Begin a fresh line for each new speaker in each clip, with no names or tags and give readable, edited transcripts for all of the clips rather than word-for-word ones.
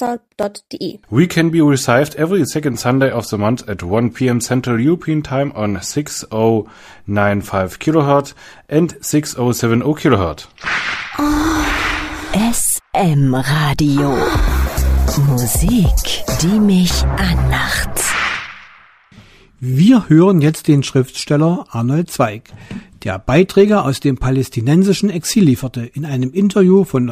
www.icosal.de.
We can be received every second Sunday of the month at 1 p.m. Central European Time on 6095 kHz and 6070 kHz.
SM Radio. Musik, die mich anmacht.
Wir hören jetzt den Schriftsteller Arnold Zweig, der Beiträge aus dem palästinensischen Exil lieferte, in einem Interview von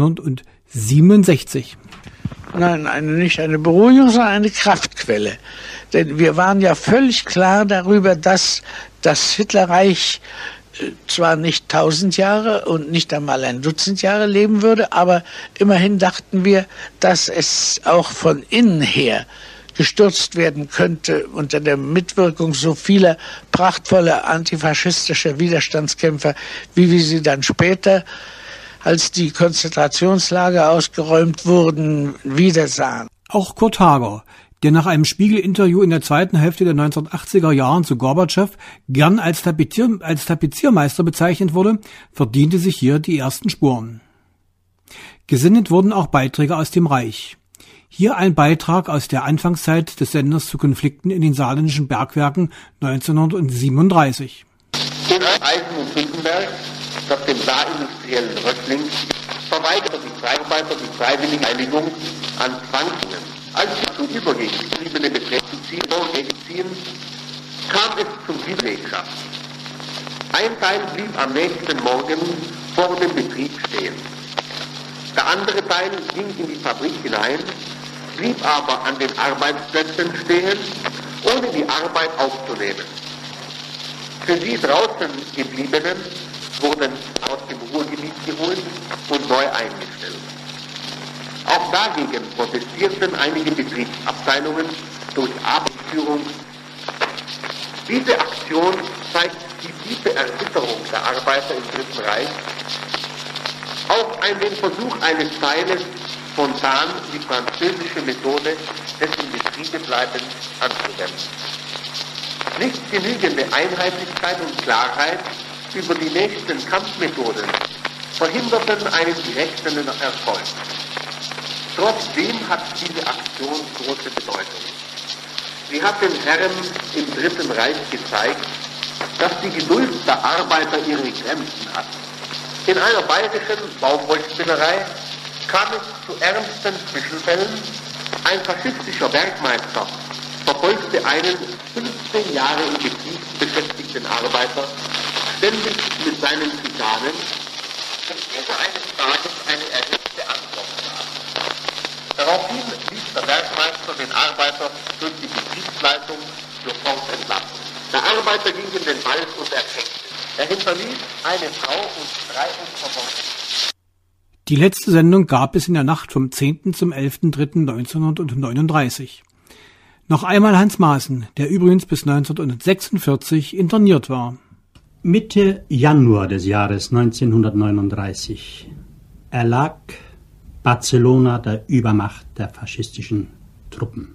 1967.
Nein, nicht eine Beruhigung, sondern eine Kraftquelle. Denn wir waren ja völlig klar darüber, dass das Hitlerreich zwar nicht 1000 Jahre und nicht einmal ein Dutzend Jahre leben würde, aber immerhin dachten wir, dass es auch von innen her gestürzt werden könnte unter der Mitwirkung so vieler prachtvoller antifaschistischer Widerstandskämpfer, wie wir sie dann später, als die Konzentrationslager ausgeräumt wurden, wiedersahen.
Auch Kurt Hager, der nach einem Spiegel-Interview in der zweiten Hälfte der 1980er Jahren zu Gorbatschow gern als Tapeziermeister bezeichnet wurde, verdiente sich hier die ersten Spuren. Gesendet wurden auch Beiträge aus dem Reich. Hier ein Beitrag aus der Anfangszeit des Senders zu Konflikten in den saarländischen Bergwerken 1937.
In Eisen und Finkenberg, das dem saarindustriellen Röckling, verweigerte die Arbeiter die freiwillige Einigung an Zwangsungen. Als sie zu übergebliebene Beträge ziehen, kam es zum Widerlegschaft. Ein Teil blieb am nächsten Morgen vor dem Betrieb stehen. Der andere Teil ging in die Fabrik hinein, blieb aber an den Arbeitsplätzen stehen, ohne die Arbeit aufzunehmen. Für die draußen gebliebenen wurden aus dem Ruhrgebiet geholt und neu eingestellt. Auch dagegen protestierten einige Betriebsabteilungen durch Abführung. Diese Aktion zeigt die tiefe Erbitterung der Arbeiter im Dritten Reich, auch den Versuch eines Teiles spontan die französische Methode des Inbetriebebleibens anzuwenden. Nicht genügende Einheitlichkeit und Klarheit über die nächsten Kampfmethoden verhinderten einen direkten Erfolg. Trotzdem hat diese Aktion große Bedeutung. Sie hat den Herren im Dritten Reich gezeigt, dass die Geduld der Arbeiter ihre Grenzen hat. In einer bayerischen Baumwollspinnerei kam es zu ernsten Zwischenfällen. Ein faschistischer Werkmeister verfolgte einen 15 Jahre im Betrieb beschäftigten Arbeiter ständig mit seinen Zitanen, und dieser eines Tages eine erregte Antwort gab. Daraufhin ließ der Werkmeister den Arbeiter durch die Betriebsleitung sofort entlassen. Der Arbeiter ging in den Wald und ertränkte. Er hinterließ eine Frau und 3 Unverwundete.
Die letzte Sendung gab es in der Nacht vom 10. zum 11.03.1939. Noch einmal Hans Maaßen, der übrigens bis 1946 interniert war.
Mitte Januar des Jahres 1939 erlag Barcelona der Übermacht der faschistischen Truppen.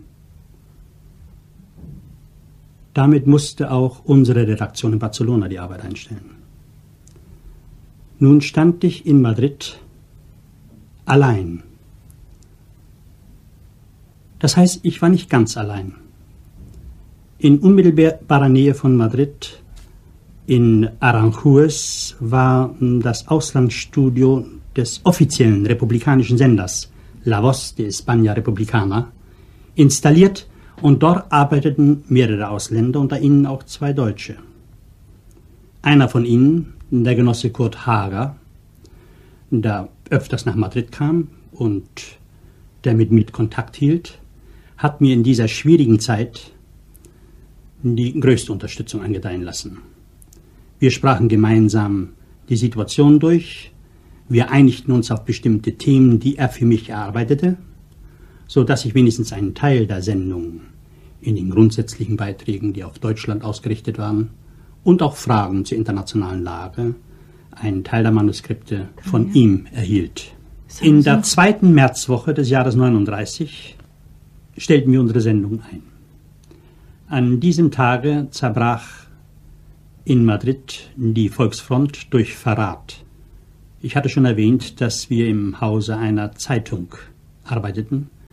Damit musste auch unsere Redaktion in Barcelona die Arbeit einstellen. Nun stand ich in Madrid allein. Das heißt, ich war nicht ganz allein. In unmittelbarer Nähe von Madrid, in Aranjuez, war das Auslandsstudio des offiziellen republikanischen Senders La Voz de España Republicana installiert, und dort arbeiteten mehrere Ausländer, unter ihnen auch 2 Deutsche. Einer von ihnen, der Genosse Kurt Hager, der öfters nach Madrid kam und der mit mir Kontakt hielt, hat mir in dieser schwierigen Zeit die größte Unterstützung angedeihen lassen. Wir sprachen gemeinsam die Situation durch, wir einigten uns auf bestimmte Themen, die er für mich erarbeitete, so dass ich wenigstens einen Teil der Sendung in den grundsätzlichen Beiträgen, die auf Deutschland ausgerichtet waren, und auch Fragen zur internationalen Lage, einen Teil der Manuskripte von ihm erhielt. In der 2. Märzwoche des Jahres 1939 stellten wir unsere Sendung ein. An diesem Tage zerbrach in Madrid die Volksfront durch Verrat. Ich hatte schon erwähnt, dass wir im Hause einer Zeitung arbeiteten,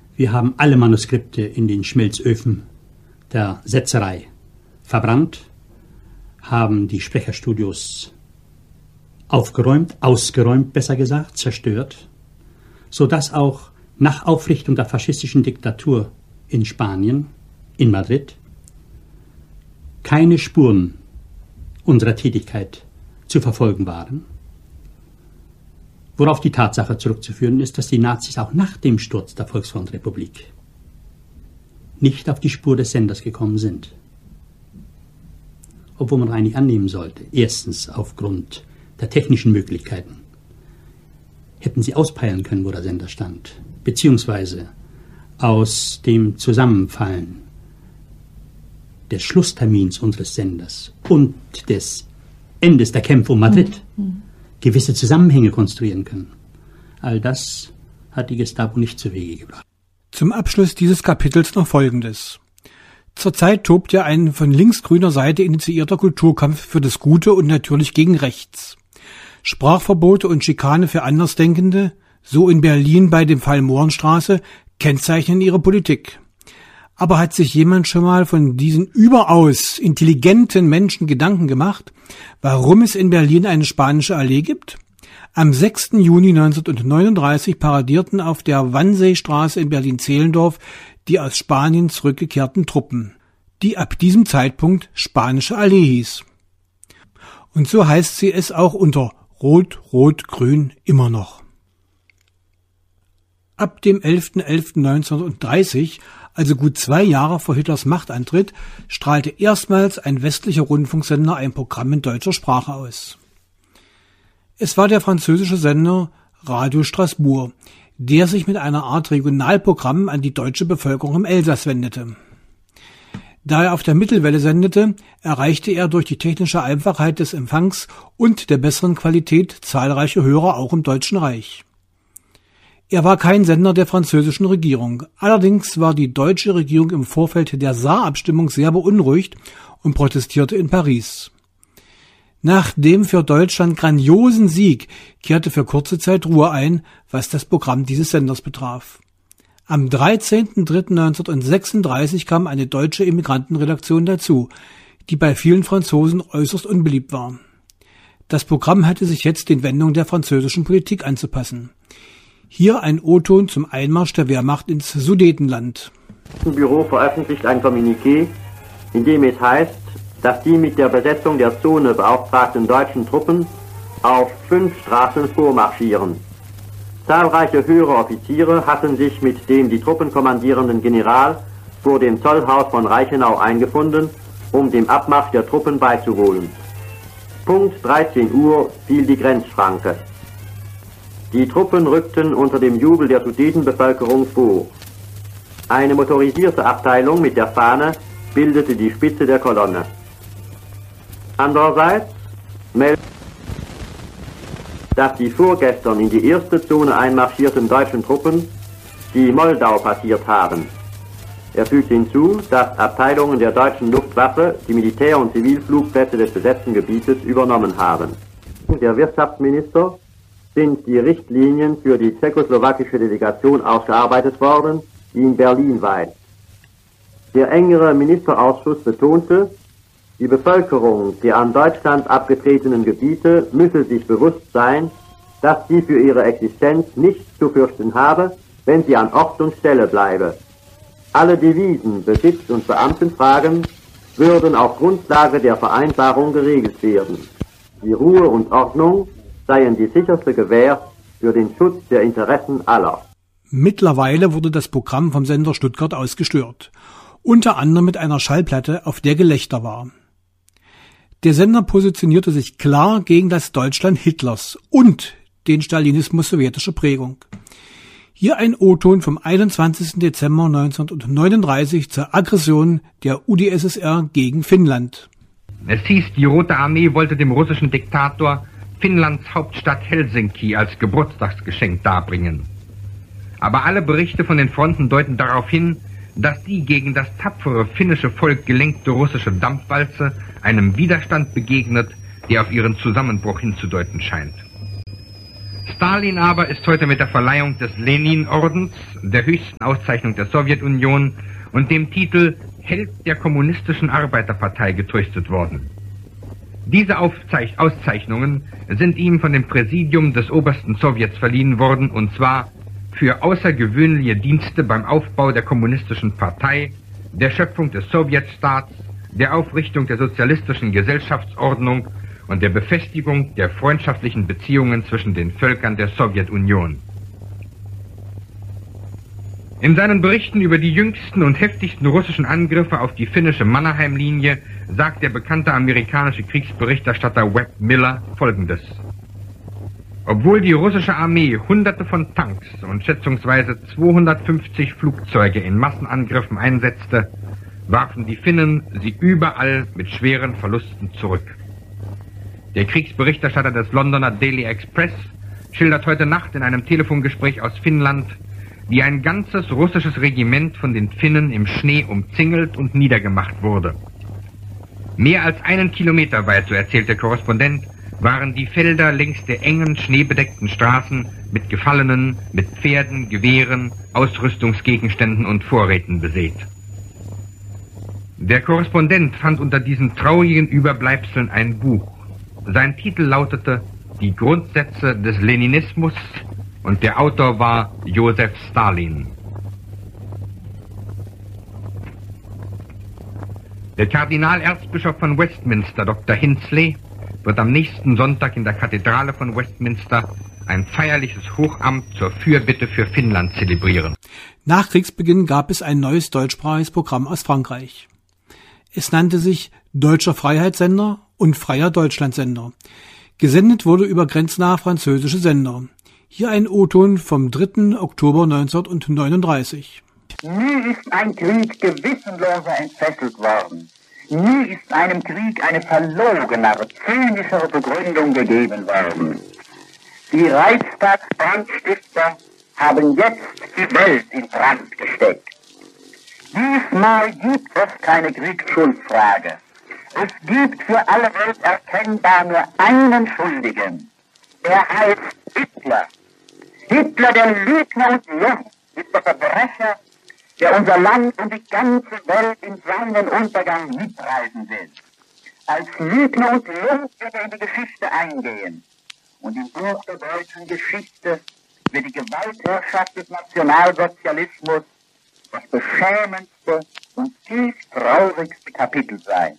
Wir haben alle Manuskripte in den Schmelzöfen der Setzerei verbrannt, haben die Sprecherstudios ausgeräumt, besser gesagt, zerstört, sodass auch nach Aufrichtung der faschistischen Diktatur in Spanien, in Madrid, keine Spuren unserer Tätigkeit zu verfolgen waren, worauf die Tatsache zurückzuführen ist, dass die Nazis auch nach dem Sturz der Volksfrontrepublik nicht auf die Spur des Senders gekommen sind. Obwohl man eigentlich annehmen sollte, erstens aufgrund der technischen Möglichkeiten, hätten sie auspeilen können, wo der Sender stand, beziehungsweise aus dem Zusammenfallen des Schlusstermins unseres Senders und des Endes der Kämpfe um Madrid gewisse Zusammenhänge konstruieren können. All das hat die Gestapo nicht zu Wege gebracht.
Zum Abschluss dieses Kapitels noch Folgendes. Zurzeit tobt ja ein von linksgrüner Seite initiierter Kulturkampf für das Gute und natürlich gegen rechts. Sprachverbote und Schikane für Andersdenkende, so in Berlin bei dem Fall Mohrenstraße, kennzeichnen ihre Politik. Aber hat sich jemand schon mal von diesen überaus intelligenten Menschen Gedanken gemacht, warum es in Berlin eine spanische Allee gibt? Am 6. Juni 1939 paradierten auf der Wannseestraße in Berlin-Zehlendorf die aus Spanien zurückgekehrten Truppen, die ab diesem Zeitpunkt Spanische Allee hieß. Und so heißt sie es auch unter Rot-Rot-Grün immer noch. Ab dem 11.11.1930, also gut 2 Jahre vor Hitlers Machtantritt, strahlte erstmals ein westlicher Rundfunksender ein Programm in deutscher Sprache aus. Es war der französische Sender Radio Strasbourg, der sich mit einer Art Regionalprogramm an die deutsche Bevölkerung im Elsass wendete. Da er auf der Mittelwelle sendete, erreichte er durch die technische Einfachheit des Empfangs und der besseren Qualität zahlreiche Hörer auch im Deutschen Reich. Er war kein Sender der französischen Regierung. Allerdings war die deutsche Regierung im Vorfeld der Saarabstimmung sehr beunruhigt und protestierte in Paris. Nach dem für Deutschland grandiosen Sieg kehrte für kurze Zeit Ruhe ein, was das Programm dieses Senders betraf. Am 13.03.1936 kam eine deutsche Immigrantenredaktion dazu, die bei vielen Franzosen äußerst unbeliebt war. Das Programm hatte sich jetzt den Wendungen der französischen Politik anzupassen. Hier ein O-Ton zum Einmarsch der Wehrmacht ins Sudetenland.
Das Büro veröffentlicht ein Kommuniqué, in dem es heißt, dass die mit der Besetzung der Zone beauftragten deutschen Truppen auf 5 Straßen vormarschieren. Zahlreiche höhere Offiziere hatten sich mit dem die Truppen kommandierenden General vor dem Zollhaus von Reichenau eingefunden, um dem Abmarsch der Truppen beizuwohnen. Punkt 13 Uhr fiel die Grenzschranke. Die Truppen rückten unter dem Jubel der Sudetenbevölkerung vor. Eine motorisierte Abteilung mit der Fahne bildete die Spitze der Kolonne. Andererseits meldet, dass die vorgestern in die erste Zone einmarschierten deutschen Truppen die Moldau passiert haben. Er fügt hinzu, dass Abteilungen der deutschen Luftwaffe die Militär- und Zivilflugplätze des besetzten Gebietes übernommen haben. Der Wirtschaftsminister sind die Richtlinien für die tschechoslowakische Delegation ausgearbeitet worden, die in Berlin weilt. Der engere Ministerausschuss betonte, die Bevölkerung der an Deutschland abgetretenen Gebiete müsse sich bewusst sein, dass sie für ihre Existenz nichts zu fürchten habe, wenn sie an Ort und Stelle bleibe. Alle Devisen, Besitz- und Beamtenfragen würden auf Grundlage der Vereinbarung geregelt werden. Die Ruhe und Ordnung seien die sicherste Gewähr für den Schutz der Interessen aller.
Mittlerweile wurde das Programm vom Sender Stuttgart ausgestört, unter anderem mit einer Schallplatte, auf der Gelächter war. Der Sender positionierte sich klar gegen das Deutschland Hitlers und den Stalinismus sowjetischer Prägung. Hier ein O-Ton vom 21. Dezember 1939 zur Aggression der UdSSR gegen Finnland.
Es hieß, die Rote Armee wollte dem russischen Diktator Finnlands Hauptstadt Helsinki als Geburtstagsgeschenk darbringen. Aber alle Berichte von den Fronten deuten darauf hin, dass die gegen das tapfere finnische Volk gelenkte russische Dampfwalze einem Widerstand begegnet, der auf ihren Zusammenbruch hinzudeuten scheint. Stalin aber ist heute mit der Verleihung des Lenin-Ordens, der höchsten Auszeichnung der Sowjetunion und dem Titel Held der kommunistischen Arbeiterpartei getröstet worden. Diese Auszeichnungen sind ihm von dem Präsidium des obersten Sowjets verliehen worden, und zwar für außergewöhnliche Dienste beim Aufbau der kommunistischen Partei, der Schöpfung des Sowjetstaats, der Aufrichtung der sozialistischen Gesellschaftsordnung und der Befestigung der freundschaftlichen Beziehungen zwischen den Völkern der Sowjetunion. In seinen Berichten über die jüngsten und heftigsten russischen Angriffe auf die finnische Mannerheim-Linie sagt der bekannte amerikanische Kriegsberichterstatter Webb Miller Folgendes: Obwohl die russische Armee Hunderte von Tanks und schätzungsweise 250 Flugzeuge in Massenangriffen einsetzte, warfen die Finnen sie überall mit schweren Verlusten zurück. Der Kriegsberichterstatter des Londoner Daily Express schildert heute Nacht in einem Telefongespräch aus Finnland, wie ein ganzes russisches Regiment von den Finnen im Schnee umzingelt und niedergemacht wurde. Mehr als 1 Kilometer weit, so erzählt der Korrespondent, waren die Felder längs der engen, schneebedeckten Straßen mit Gefallenen, mit Pferden, Gewehren, Ausrüstungsgegenständen und Vorräten besät. Der Korrespondent fand unter diesen traurigen Überbleibseln ein Buch. Sein Titel lautete Die Grundsätze des Leninismus und der Autor war Josef Stalin. Der Kardinalerzbischof von Westminster, Dr. Hinsley, wird am nächsten Sonntag in der Kathedrale von Westminster ein feierliches Hochamt zur Fürbitte für Finnland zelebrieren.
Nach Kriegsbeginn gab es ein neues deutschsprachiges Programm aus Frankreich. Es nannte sich Deutscher Freiheitssender und Freier Deutschlandsender. Gesendet wurde über grenznahe französische Sender. Hier ein O-Ton vom 3. Oktober 1939.
Nie ist ein Krieg gewissenloser entfesselt worden. Nie ist einem Krieg eine verlogenere, zynischere Begründung gegeben worden. Die Reichstagsbrandstifter haben jetzt die Welt in Brand gesteckt. Diesmal gibt es keine Kriegsschuldfrage. Es gibt für alle Welt erkennbar nur einen Schuldigen. Er heißt Hitler. Hitler, der Lügner und Jung, ist der Verbrecher, der unser Land und die ganze Welt in seinen Untergang mitreißen will. Als Lügner und Jung wird er in die Geschichte eingehen. Und im Buch der deutschen Geschichte wird die Gewaltherrschaft des Nationalsozialismus das beschämendste und tief traurigste Kapitel sein.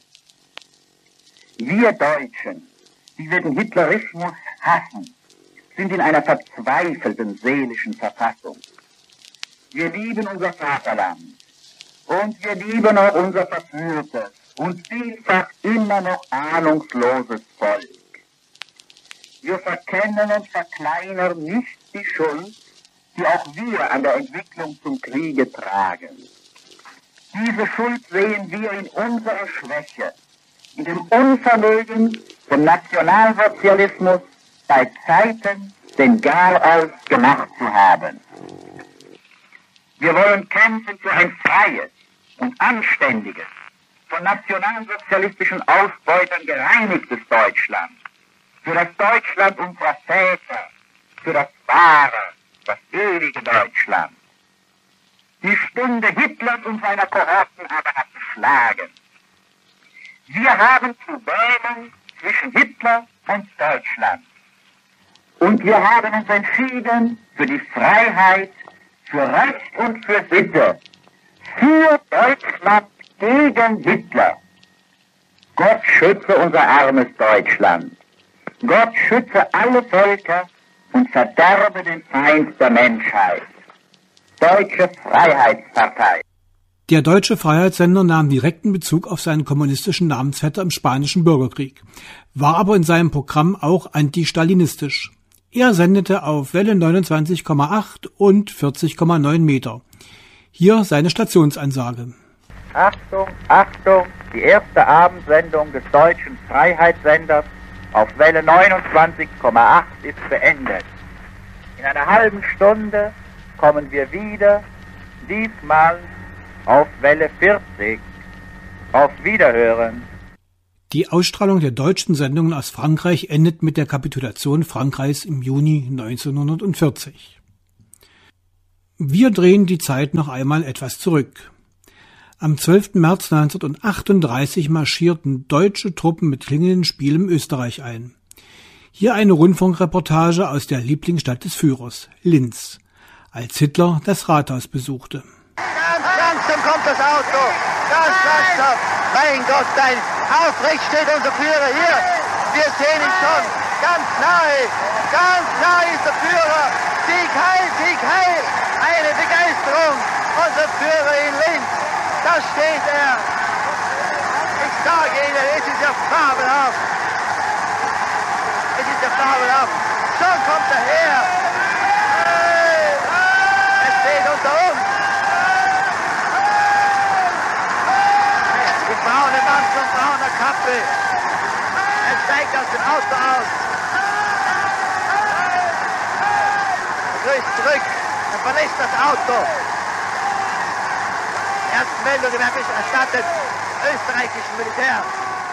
Wir Deutschen, die wir den Hitlerismus hassen, sind in einer verzweifelten seelischen Verfassung. Wir lieben unser Vaterland und wir lieben auch unser verführtes und vielfach immer noch ahnungsloses Volk. Wir verkennen und verkleinern nicht die Schuld, die auch wir an der Entwicklung zum Kriege tragen. Diese Schuld sehen wir in unserer Schwäche, in dem Unvermögen, dem Nationalsozialismus bei Zeiten den Garaus gemacht zu haben. Wir wollen kämpfen für ein freies und anständiges, von nationalsozialistischen Ausbeutern gereinigtes Deutschland, für das Deutschland unserer Väter, für das wahre, das ewige Deutschland. Die Stunde Hitlers und seiner Kohorten aber hat geschlagen. Wir haben zu wählen zwischen Hitler und Deutschland. Und wir haben uns entschieden für die Freiheit, für Recht und für Sitte, für Deutschland gegen Hitler. Gott schütze unser armes Deutschland. Gott schütze alle Völker und verderbe den Feind der Menschheit. Deutsche Freiheitspartei.
Der Deutsche Freiheitssender nahm direkten Bezug auf seinen kommunistischen Namensvetter im Spanischen Bürgerkrieg, war aber in seinem Programm auch anti-stalinistisch. Er sendete auf Welle 29,8 und 40,9 Meter. Hier seine Stationsansage.
Achtung, Achtung, die erste Abendsendung des Deutschen Freiheitssenders auf Welle 29,8 ist beendet. In einer halben Stunde kommen wir wieder, diesmal auf Welle 40. Auf Wiederhören.
Die Ausstrahlung der deutschen Sendungen aus Frankreich endet mit der Kapitulation Frankreichs im Juni 1940. Wir drehen die Zeit noch einmal etwas zurück. Am 12. März 1938 marschierten deutsche Truppen mit klingenden Spielen in Österreich ein. Hier eine Rundfunkreportage aus der Lieblingsstadt des Führers, Linz, als Hitler das Rathaus besuchte.
Ganz langsam kommt das Auto, ganz langsam. Mein Gott, aufrecht steht unser Führer hier. Wir sehen ihn schon, ganz nahe ist der Führer. Sieg heil, eine Begeisterung. Unser Führer in Linz, da steht er. Ich sage Ihnen, es ist ja fabelhaft. So kommt er her. Er steht unter uns. Die braune Mantel und braune Kappe. Er steigt aus dem Auto aus. Er grüßt zurück. Er verlässt das Auto. Die ersten Meldungen werden erstattet. Österreichischen Militär.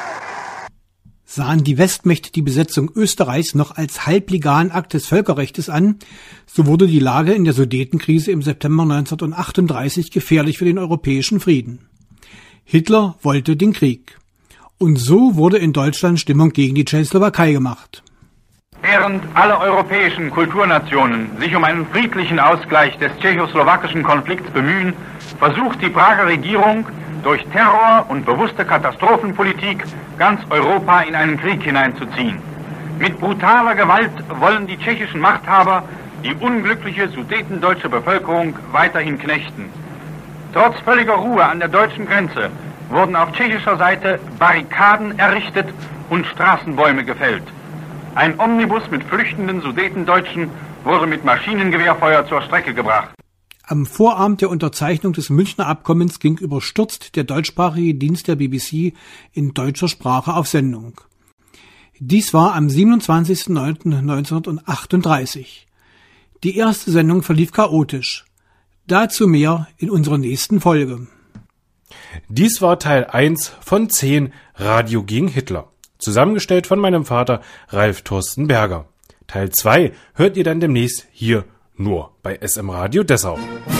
Sahen die Westmächte die Besetzung Österreichs noch als halblegalen Akt des Völkerrechtes an, so wurde die Lage in der Sudetenkrise im September 1938 gefährlich für den europäischen Frieden. Hitler wollte den Krieg. Und so wurde in Deutschland Stimmung gegen die Tschechoslowakei gemacht.
Während alle europäischen Kulturnationen sich um einen friedlichen Ausgleich des tschechoslowakischen Konflikts bemühen, versucht die Prager Regierung durch Terror und bewusste Katastrophenpolitik ganz Europa in einen Krieg hineinzuziehen. Mit brutaler Gewalt wollen die tschechischen Machthaber die unglückliche sudetendeutsche Bevölkerung weiterhin knechten. Trotz völliger Ruhe an der deutschen Grenze wurden auf tschechischer Seite Barrikaden errichtet und Straßenbäume gefällt. Ein Omnibus mit flüchtenden Sudetendeutschen wurde mit Maschinengewehrfeuer zur Strecke gebracht.
Am Vorabend der Unterzeichnung des Münchner Abkommens ging überstürzt der deutschsprachige Dienst der BBC in deutscher Sprache auf Sendung. Dies war am 27.09.1938. Die erste Sendung verlief chaotisch. Dazu mehr in unserer nächsten Folge.
Dies war Teil 1 von 10 Radio gegen Hitler. Zusammengestellt von meinem Vater Ralf Thorsten Berger. Teil 2 hört ihr dann demnächst hier nur bei SM Radio Dessau.